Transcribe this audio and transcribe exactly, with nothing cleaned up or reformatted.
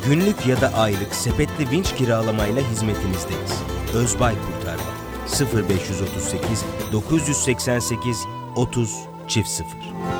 Günlük ya da aylık sepetli vinç kiralamayla hizmetinizdeyiz. Özbay Kurtarma sıfır beş otuz sekiz dokuz seksen sekiz otuz sıfır sıfır